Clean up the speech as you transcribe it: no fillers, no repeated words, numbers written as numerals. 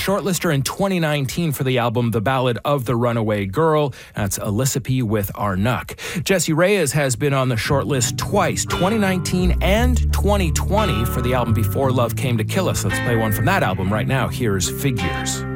shortlister in 2019 for the album The Ballad of the Runaway Girl. That's Elisapie with Arnuk. Jessie Reyez has been on the shortlist twice, 2019 and 2020, for the album Before Love Came to Kill Us. Let's play one from that album right now. Here's Figures.